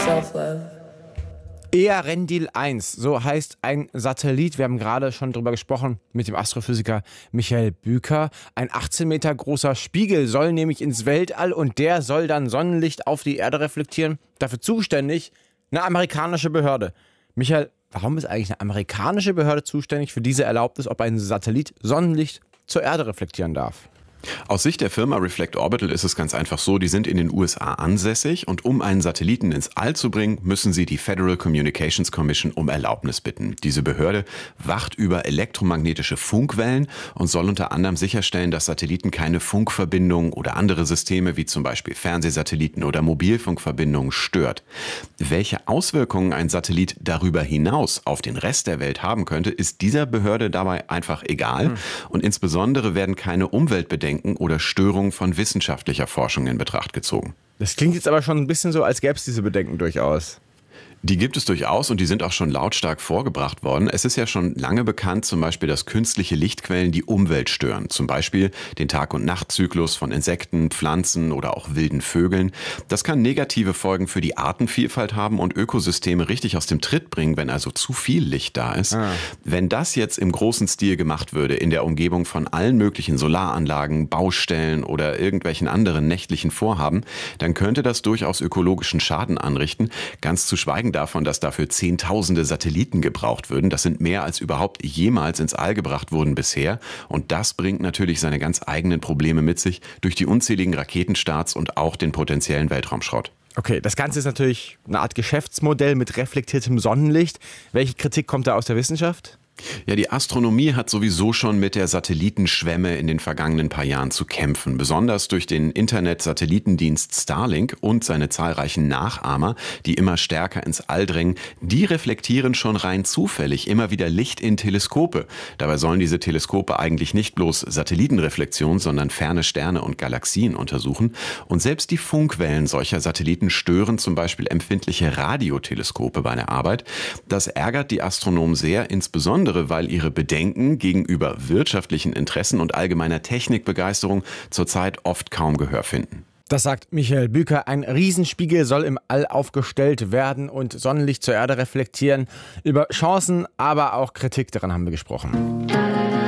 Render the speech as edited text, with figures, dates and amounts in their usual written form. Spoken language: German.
self-love. Earendil 1, so heißt ein Satellit. Wir haben gerade schon drüber gesprochen mit dem Astrophysiker Michael Büker. Ein 18 Meter großer Spiegel soll nämlich ins Weltall und der soll dann Sonnenlicht auf die Erde reflektieren. Dafür zuständig eine amerikanische Behörde. Michael, warum ist eigentlich eine amerikanische Behörde zuständig für diese Erlaubnis, ob ein Satellit Sonnenlicht zur Erde reflektieren darf? Aus Sicht der Firma Reflect Orbital ist es ganz einfach so, die sind in den USA ansässig und um einen Satelliten ins All zu bringen, müssen sie die Federal Communications Commission um Erlaubnis bitten. Diese Behörde wacht über elektromagnetische Funkwellen und soll unter anderem sicherstellen, dass Satelliten keine Funkverbindungen oder andere Systeme wie zum Beispiel Fernsehsatelliten oder Mobilfunkverbindungen stört. Welche Auswirkungen ein Satellit darüber hinaus auf den Rest der Welt haben könnte, ist dieser Behörde dabei einfach egal. Und insbesondere werden keine Umweltbedenken oder Störungen von wissenschaftlicher Forschung in Betracht gezogen. Das klingt jetzt aber schon ein bisschen so, als gäbe es diese Bedenken durchaus. Die gibt es durchaus und die sind auch schon lautstark vorgebracht worden. Es ist ja schon lange bekannt, zum Beispiel, dass künstliche Lichtquellen die Umwelt stören. Zum Beispiel den Tag- und Nachtzyklus von Insekten, Pflanzen oder auch wilden Vögeln. Das kann negative Folgen für die Artenvielfalt haben und Ökosysteme richtig aus dem Tritt bringen, wenn also zu viel Licht da ist. Wenn das jetzt im großen Stil gemacht würde, in der Umgebung von allen möglichen Solaranlagen, Baustellen oder irgendwelchen anderen nächtlichen Vorhaben, dann könnte das durchaus ökologischen Schaden anrichten, ganz zu schweigen davon, dass dafür Zehntausende Satelliten gebraucht würden. Das sind mehr als überhaupt jemals ins All gebracht wurden bisher. Und das bringt natürlich seine ganz eigenen Probleme mit sich durch die unzähligen Raketenstarts und auch den potenziellen Weltraumschrott. Okay, das Ganze ist natürlich eine Art Geschäftsmodell mit reflektiertem Sonnenlicht. Welche Kritik kommt da aus der Wissenschaft? Ja, die Astronomie hat sowieso schon mit der Satellitenschwemme in den vergangenen paar Jahren zu kämpfen. Besonders durch den Internet-Satellitendienst Starlink und seine zahlreichen Nachahmer, die immer stärker ins All drängen. Die reflektieren schon rein zufällig immer wieder Licht in Teleskope. Dabei sollen diese Teleskope eigentlich nicht bloß Satellitenreflexion, sondern ferne Sterne und Galaxien untersuchen. Und selbst die Funkwellen solcher Satelliten stören zum Beispiel empfindliche Radioteleskope bei der Arbeit. Das ärgert die Astronomen sehr, insbesondere weil ihre Bedenken gegenüber wirtschaftlichen Interessen und allgemeiner Technikbegeisterung zurzeit oft kaum Gehör finden. Das sagt Michael Büker. Ein Riesenspiegel soll im All aufgestellt werden und Sonnenlicht zur Erde reflektieren. Über Chancen, aber auch Kritik daran haben wir gesprochen.